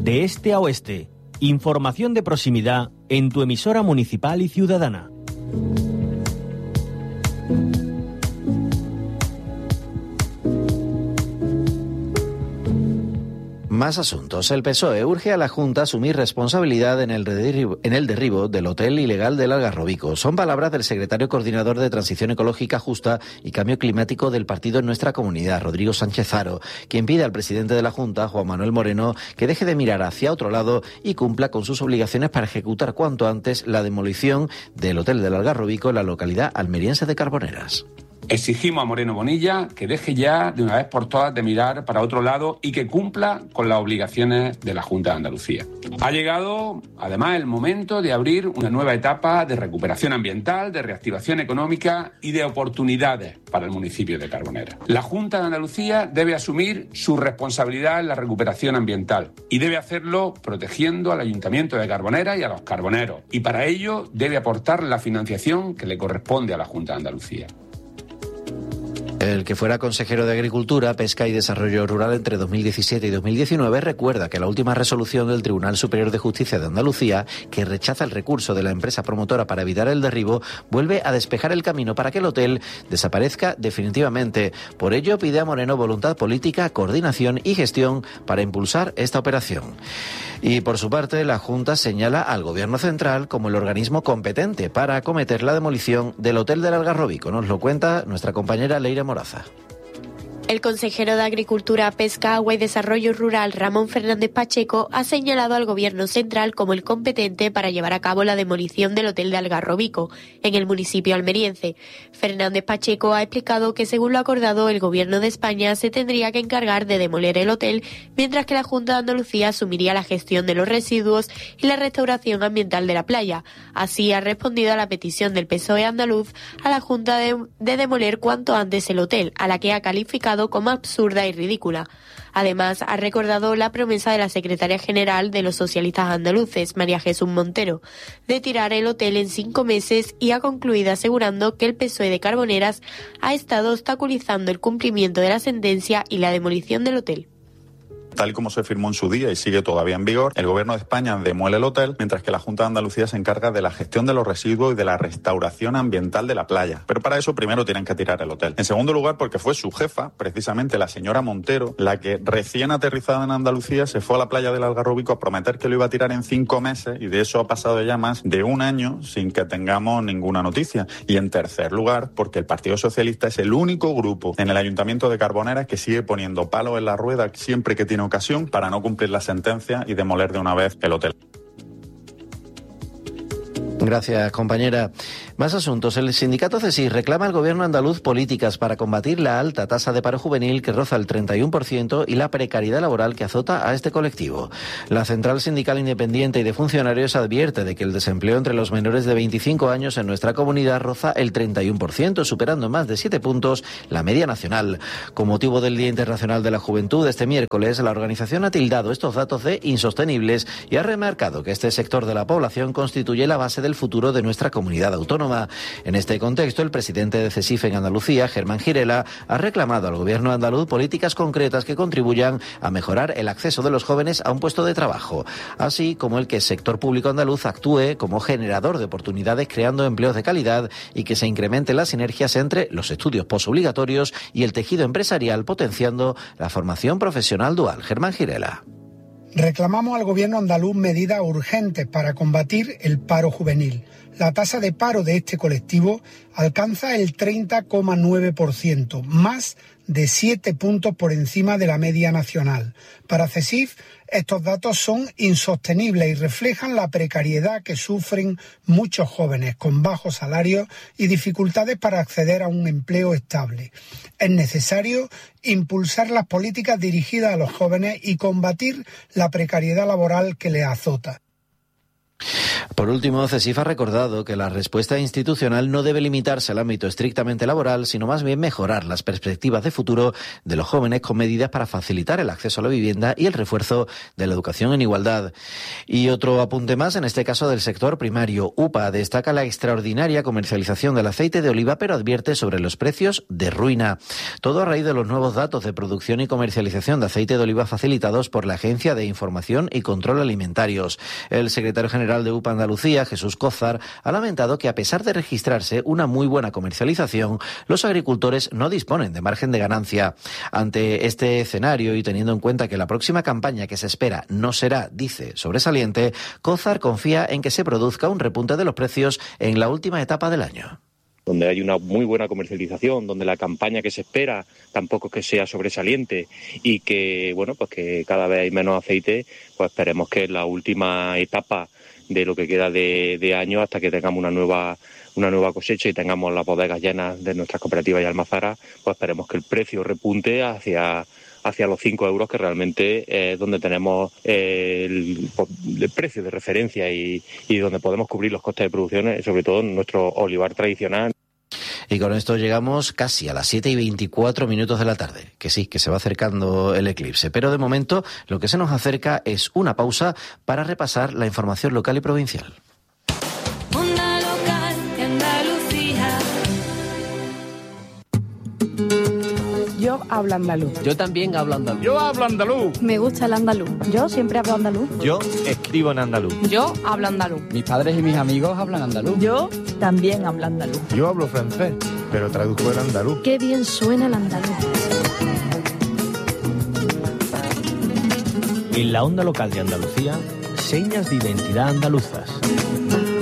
De este a oeste, información de proximidad en tu emisora municipal y ciudadana. Más asuntos. El PSOE urge a la Junta a asumir responsabilidad en el derribo del hotel ilegal del Algarrobico. Son palabras del secretario coordinador de Transición Ecológica Justa y Cambio Climático del partido en nuestra comunidad, Rodrigo Sánchez Haro, quien pide al presidente de la Junta, Juan Manuel Moreno, que deje de mirar hacia otro lado y cumpla con sus obligaciones para ejecutar cuanto antes la demolición del hotel del Algarrobico en la localidad almeriense de Carboneras. Exigimos a Moreno Bonilla que deje ya de una vez por todas de mirar para otro lado y que cumpla con las obligaciones de la Junta de Andalucía. Ha llegado, además, el momento de abrir una nueva etapa de recuperación ambiental, de reactivación económica y de oportunidades para el municipio de Carboneras. La Junta de Andalucía debe asumir su responsabilidad en la recuperación ambiental y debe hacerlo protegiendo al Ayuntamiento de Carboneras y a los carboneros. Y para ello debe aportar la financiación que le corresponde a la Junta de Andalucía. El que fuera consejero de Agricultura, Pesca y Desarrollo Rural entre 2017 y 2019 recuerda que la última resolución del Tribunal Superior de Justicia de Andalucía, que rechaza el recurso de la empresa promotora para evitar el derribo, vuelve a despejar el camino para que el hotel desaparezca definitivamente. Por ello pide a Moreno voluntad política, coordinación y gestión para impulsar esta operación. Y por su parte, la Junta señala al Gobierno Central como el organismo competente para acometer la demolición del hotel del Algarrobico. Nos lo cuenta nuestra compañera Leire Moraza. El consejero de Agricultura, Pesca, Agua y Desarrollo Rural, Ramón Fernández Pacheco, ha señalado al Gobierno Central como el competente para llevar a cabo la demolición del hotel de Algarrobico, en el municipio almeriense. Fernández Pacheco ha explicado que, según lo acordado, el Gobierno de España se tendría que encargar de demoler el hotel, mientras que la Junta de Andalucía asumiría la gestión de los residuos y la restauración ambiental de la playa. Así ha respondido a la petición del PSOE andaluz a la Junta de demoler cuanto antes el hotel, a la que ha calificado como absurda y ridícula. Además, ha recordado la promesa de la secretaria general de los socialistas andaluces, María Jesús Montero, de tirar el hotel en 5 meses y ha concluido asegurando que el PSOE de Carboneras ha estado obstaculizando el cumplimiento de la sentencia y la demolición del hotel. Tal y como se firmó en su día y sigue todavía en vigor, el Gobierno de España demuele el hotel, mientras que la Junta de Andalucía se encarga de la gestión de los residuos y de la restauración ambiental de la playa. Pero para eso primero tienen que tirar el hotel. En segundo lugar, porque fue su jefa, precisamente la señora Montero, la que recién aterrizada en Andalucía se fue a la playa del Algarrobico a prometer que lo iba a tirar en 5 meses y de eso ha pasado ya más de 1 año sin que tengamos ninguna noticia. Y en tercer lugar, porque el Partido Socialista es el único grupo en el Ayuntamiento de Carboneras que sigue poniendo palos en la rueda siempre que tiene ocasión para no cumplir la sentencia y demoler de una vez el hotel. Gracias, compañera. Más asuntos. El sindicato CESIF reclama al gobierno andaluz políticas para combatir la alta tasa de paro juvenil que roza el 31% y la precariedad laboral que azota a este colectivo. La Central Sindical Independiente y de Funcionarios advierte de que el desempleo entre los menores de 25 años en nuestra comunidad roza el 31%, superando más de 7 puntos la media nacional. Con motivo del Día Internacional de la Juventud, este miércoles, la organización ha tildado estos datos de insostenibles y ha remarcado que este sector de la población constituye la base del futuro de nuestra comunidad autónoma. En este contexto, el presidente de CESIF en Andalucía, Germán Girela, ha reclamado al gobierno andaluz políticas concretas que contribuyan a mejorar el acceso de los jóvenes a un puesto de trabajo, así como el que el sector público andaluz actúe como generador de oportunidades creando empleos de calidad y que se incrementen las sinergias entre los estudios postobligatorios y el tejido empresarial, potenciando la formación profesional dual. Germán Girela. Reclamamos al gobierno andaluz medidas urgentes para combatir el paro juvenil. La tasa de paro de este colectivo alcanza el 30,9%, más de 7 puntos por encima de la media nacional. Para CESIF, estos datos son insostenibles y reflejan la precariedad que sufren muchos jóvenes con bajos salarios y dificultades para acceder a un empleo estable. Es necesario impulsar las políticas dirigidas a los jóvenes y combatir la precariedad laboral que les azota. Por último, CESIF ha recordado que la respuesta institucional no debe limitarse al ámbito estrictamente laboral, sino más bien mejorar las perspectivas de futuro de los jóvenes con medidas para facilitar el acceso a la vivienda y el refuerzo de la educación en igualdad. Y otro apunte más, en este caso del sector primario. UPA destaca la extraordinaria comercialización del aceite de oliva, pero advierte sobre los precios de ruina. Todo a raíz de los nuevos datos de producción y comercialización de aceite de oliva facilitados por la Agencia de Información y Control Alimentarios. El secretario general de UPA Andalucía, Jesús Cózar, ha lamentado que a pesar de registrarse una muy buena comercialización, los agricultores no disponen de margen de ganancia. Ante este escenario y teniendo en cuenta que la próxima campaña que se espera no será, dice, sobresaliente, Cózar confía en que se produzca un repunte de los precios en la última etapa del año. Donde hay una muy buena comercialización, donde la campaña que se espera tampoco es que sea sobresaliente y que, bueno, pues que cada vez hay menos aceite, pues esperemos que en la última etapa de lo que queda de año, hasta que tengamos una nueva cosecha y tengamos las bodegas llenas de nuestras cooperativas y almazaras, pues esperemos que el precio repunte hacia los 5 euros, que realmente es donde tenemos el precio de referencia y donde podemos cubrir los costes de producción, sobre todo en nuestro olivar tradicional. Y con esto llegamos casi a las 7:24 de la tarde. Que sí, que se va acercando el eclipse. Pero de momento lo que se nos acerca es una pausa para repasar la información local y provincial. Onda local de Andalucía. Yo hablo andaluz. Yo también hablo andaluz. Yo hablo andaluz. Me gusta el andaluz. Yo siempre hablo andaluz. Yo escribo en andaluz. Yo hablo andaluz. Mis padres y mis amigos hablan andaluz. Yo también hablo andaluz. Yo hablo francés, pero traduzco el andaluz. Qué bien suena el andaluz. En la onda local de Andalucía, señas de identidad andaluzas.